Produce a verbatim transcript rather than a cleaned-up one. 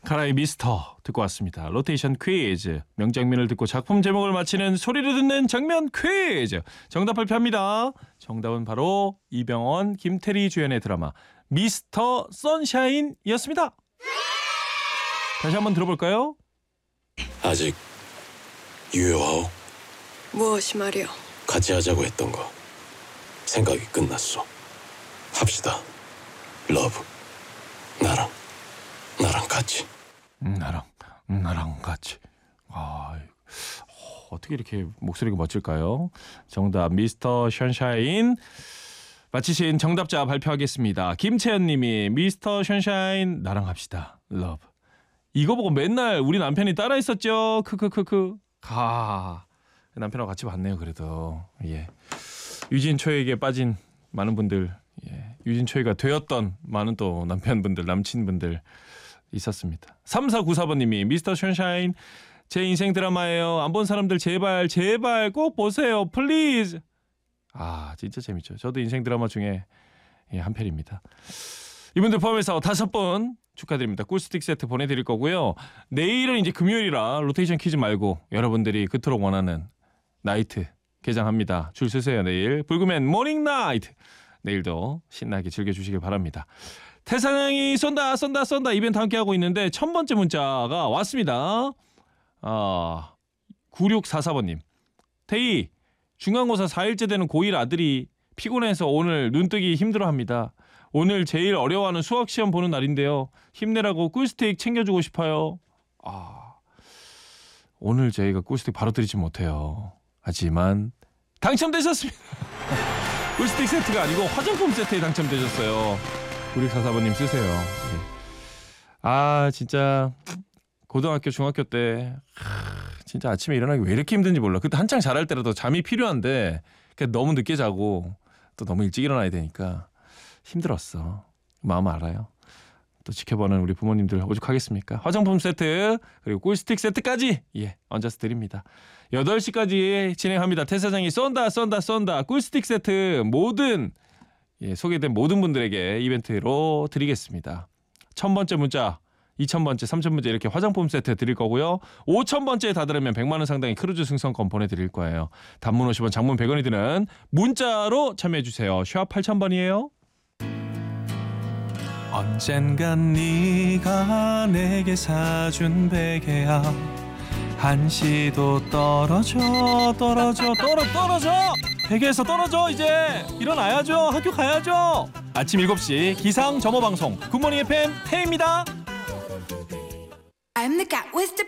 카라의 미스터 듣고 왔습니다. 로테이션 퀴즈. 명장면을 듣고 작품 제목을 맞히는 소리를 듣는 장면 퀴즈. 정답 발표합니다. 정답은 바로 이병헌, 김태리 주연의 드라마 미스터 선샤인이었습니다. 다시 한번 들어볼까요? 아직 유효하오? 무엇이 말이오? 같이 하자고 했던 거 생각이 끝났어. 합시다. 러브. 나랑 나랑 같이. 음, 나랑 나랑 같이. 아, 어, 어떻게 이렇게 목소리가 멋질까요? 정답 미스터 션샤인 맞히신 정답자 발표하겠습니다. 김채연님이 미스터 션샤인 나랑 합시다. 러브. 이거 보고 맨날 우리 남편이 따라했었죠. 크크크크. 가 남편하고 같이 봤네요. 그래도 예. 유진초에게 빠진 많은 분들, 예. 유진초이가 되었던 많은 또 남편분들, 남친분들 있었습니다. 삼사구사 번님이 미스터 션샤인 제 인생 드라마예요. 안 본 사람들 제발 제발 꼭 보세요. 플리즈. 아 진짜 재밌죠. 저도 인생 드라마 중에 예, 한 편입니다. 이분들 포함해서 다섯 분 축하드립니다. 꿀스틱 세트 보내드릴 거고요. 내일은 이제 금요일이라 로테이션 퀴즈 말고 여러분들이 그토록 원하는 나이트 개장합니다. 줄 서세요. 내일 불금엔 모닝 나이트. 내일도 신나게 즐겨주시길 바랍니다. 태상이 쏜다 쏜다 쏜다 이벤트 함께하고 있는데 첫 번째 문자가 왔습니다. 아, 구육사사 번님. 태희 중간고사 사 일째 되는 고일 아들이 피곤해서 오늘 눈뜨기 힘들어합니다. 오늘 제일 어려워하는 수학시험 보는 날인데요. 힘내라고 꿀스틱 챙겨주고 싶어요. 아, 오늘 저희가 꿀스틱 바로 드리지 못해요. 하지만 당첨되셨습니다. 꿀스틱 세트가 아니고 화장품 세트에 당첨되셨어요. 구육사사 번님 쓰세요. 예. 아 진짜 고등학교 중학교 때 진짜 아침에 일어나기 왜 이렇게 힘든지 몰라. 그때 한창 잘할 때라도 잠이 필요한데 그냥 너무 늦게 자고 또 너무 일찍 일어나야 되니까 힘들었어. 마음 알아요. 또 지켜보는 우리 부모님들 오죽하겠습니까. 화장품 세트 그리고 꿀스틱 세트까지 예 얹어서 드립니다. 여덟 시까지 진행합니다. 태사장이 쏜다 쏜다 쏜다 꿀스틱 세트 모든 예, 소개된 모든 분들에게 이벤트로 드리겠습니다. 천 번째 문자, 이천 번째, 삼천 번째 이렇게 화장품 세트 드릴 거고요. 오천 번째에 다다르면 백만 원 상당의 크루즈 승선권 보내드릴 거예요. 단문 오십 원, 장문 백 원이 드는 문자로 참여해주세요. 샵 팔천 번이에요. 언젠간 네가 내게 사준 베개야 한시도 떨어져 떨어져 떨어 떨어져 베개에서 떨어져. 이제 일어나야죠. 학교 가야죠. 아침 일곱 시 기상 점호 방송 굿모닝 에프엠 태희입니다. I'm the cat with the